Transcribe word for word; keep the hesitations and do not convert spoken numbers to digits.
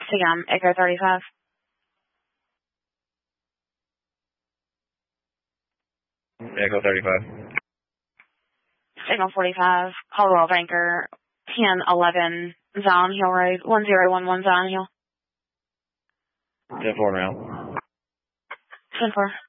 T M, Echo thirty-five. Echo thirty-five. Signal forty-five, Colorado Banker, ten eleven, Zion Hill Road, one zero one one Zion Hill. ten four now. ten four.